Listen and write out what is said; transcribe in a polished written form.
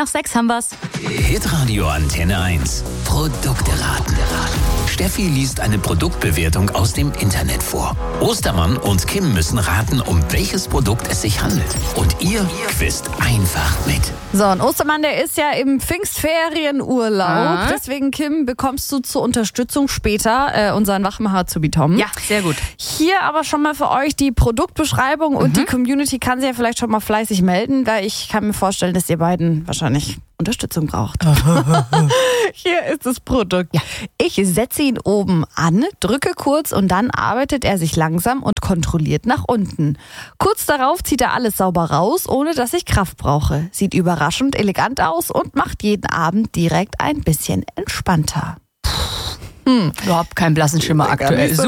nach 6 haben wir's. Hitradio Antenne 1. Produkte raten. Steffi liest eine Produktbewertung aus dem Internet vor. Ostermann und Kim müssen raten, um welches Produkt es sich handelt. Und ihr quizt einfach mit. So, und Ostermann, der ist ja im Pfingstferienurlaub. Deswegen, Kim, bekommst du zur Unterstützung später unseren Wachmacher zu Tom. Ja, sehr gut. Hier aber schon mal für euch die Produktbeschreibung und die Community kann sich ja vielleicht schon mal fleißig melden, weil ich kann mir vorstellen, dass ihr beiden wahrscheinlich Unterstützung braucht. Hier ist das Produkt. Ja. Ich setze ihn oben an, drücke kurz und dann arbeitet er sich langsam und kontrolliert nach unten. Kurz darauf zieht er alles sauber raus, ohne dass ich Kraft brauche. Sieht überraschend elegant aus und macht jeden Abend direkt ein bisschen entspannter. Überhaupt keinen blassen Schimmer aktuell.